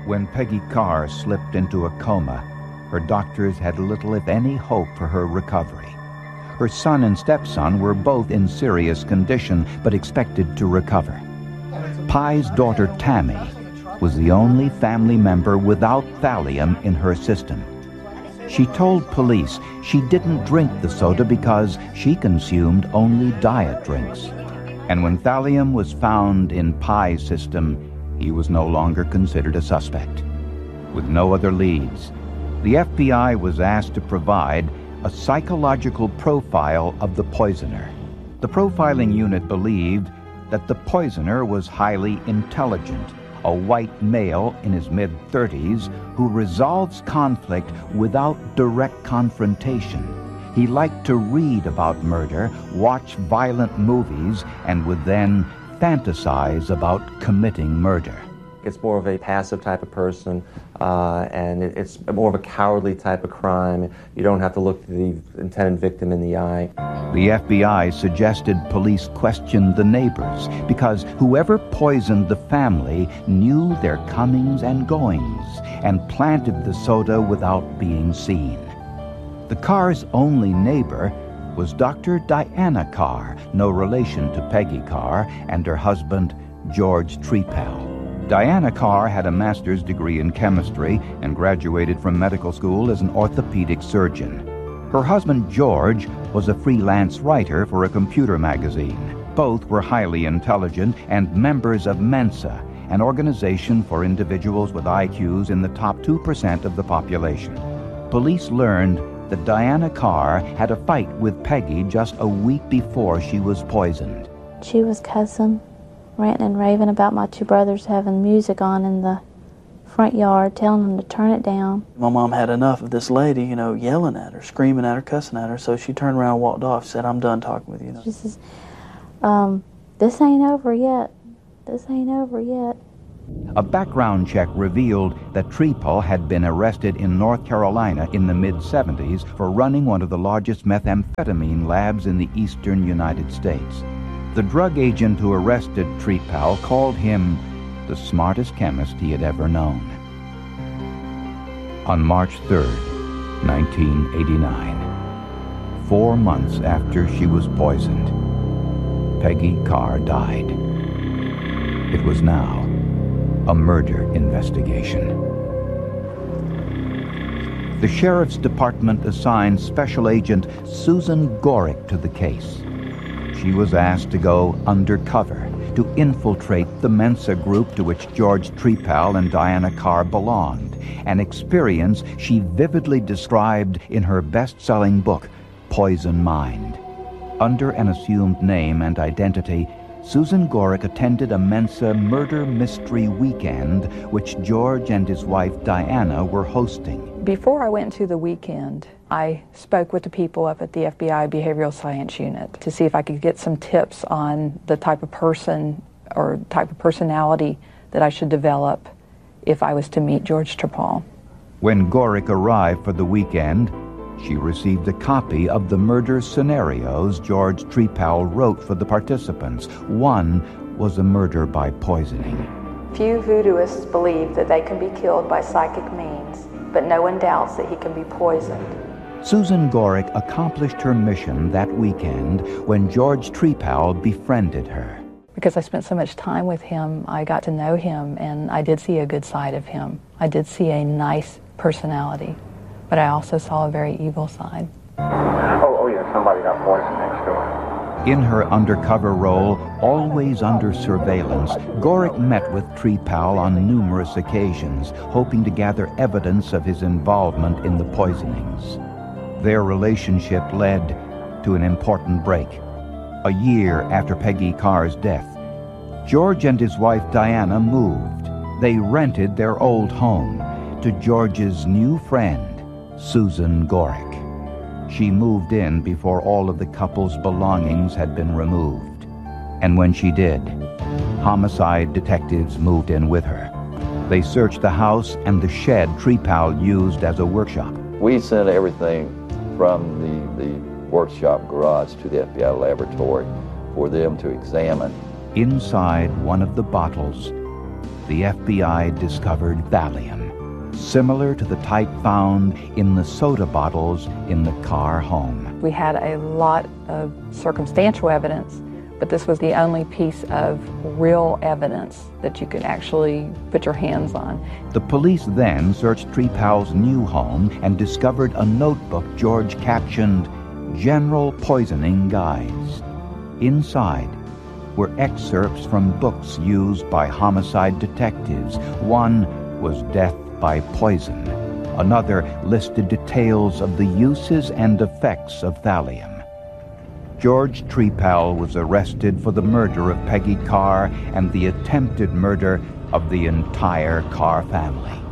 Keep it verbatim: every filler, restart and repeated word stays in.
When Peggy Carr slipped into a coma, her doctors had little, if any, hope for her recovery. Her son and stepson were both in serious condition, but expected to recover. Pye's daughter, Tammy, was the only family member without thallium in her system. She told police she didn't drink the soda because she consumed only diet drinks. And when thallium was found in Pye's system, he was no longer considered a suspect. With no other leads, the F B I was asked to provide a psychological profile of the poisoner. The profiling unit believed that the poisoner was highly intelligent, a white male in his mid-thirties who resolves conflict without direct confrontation. He liked to read about murder, watch violent movies, and would then fantasize about committing murder. It's more of a passive type of person, uh, and it, it's more of a cowardly type of crime. You don't have to look the intended victim in the eye. The F B I suggested police question the neighbors because whoever poisoned the family knew their comings and goings and planted the soda without being seen. The Carr's only neighbor was Doctor Diana Carr, no relation to Peggy Carr, and her husband, George Trepal. Diana Carr had a master's degree in chemistry and graduated from medical school as an orthopedic surgeon. Her husband, George, was a freelance writer for a computer magazine. Both were highly intelligent and members of Mensa, an organization for individuals with I Qs in the top two percent of the population. Police learned that Diana Carr had a fight with Peggy just a week before she was poisoned. She was cussing, ranting and raving about my two brothers having music on in the front yard, telling them to turn it down. My mom had enough of this lady, you know, yelling at her, screaming at her, cussing at her, so she turned around and walked off, said, "I'm done talking with you." you know. She says, um, this ain't over yet. This ain't over yet. A background check revealed that Trepal had been arrested in North Carolina in the mid seventies for running one of the largest methamphetamine labs in the eastern United States. The drug agent who arrested Trepal called him the smartest chemist he had ever known. On March third, nineteen eighty-nine, four months after she was poisoned, Peggy Carr died. It was now a murder investigation. The Sheriff's Department assigned Special Agent Susan Gorick to the case. She was asked to go undercover to infiltrate the Mensa group to which George Trepal and Diana Carr belonged, an experience she vividly described in her best-selling book, Poison Mind. Under an assumed name and identity, Susan Gorick attended a Mensa murder mystery weekend which George and his wife Diana were hosting. Before I went to the weekend, I spoke with the people up at the F B I Behavioral Science Unit to see if I could get some tips on the type of person or type of personality that I should develop if I was to meet George Trepal. When Gorick arrived for the weekend, she received a copy of the murder scenarios George Trepal wrote for the participants. One was a murder by poisoning. Few voodooists believe that they can be killed by psychic means, but no one doubts that he can be poisoned. Susan Gorick accomplished her mission that weekend when George Trepal befriended her. Because I spent so much time with him, I got to know him, and I did see a good side of him. I did see a nice personality, but I also saw a very evil side. Oh, oh yeah, somebody got poisoned next door. In her undercover role, always under surveillance, Gorick met with Trepal on numerous occasions, hoping to gather evidence of his involvement in the poisonings. Their relationship led to an important break. A year after Peggy Carr's death, George and his wife Diana moved. They rented their old home to George's new friend, Susan Gorick. She moved in before all of the couple's belongings had been removed. And when she did, homicide detectives moved in with her. They searched the house and the shed Trepal used as a workshop. We sent everything from the, the workshop garage to the F B I laboratory for them to examine. Inside one of the bottles the F B I discovered Valium, similar to the type found in the soda bottles in the Carr home. We had a lot of circumstantial evidence, but this was the only piece of real evidence that you could actually put your hands on. The police then searched Trepal's new home and discovered a notebook George captioned, "General Poisoning Guides." Inside were excerpts from books used by homicide detectives. One was Death by Poison. Another listed details of the uses and effects of Valium. George Trepal was arrested for the murder of Peggy Carr and the attempted murder of the entire Carr family.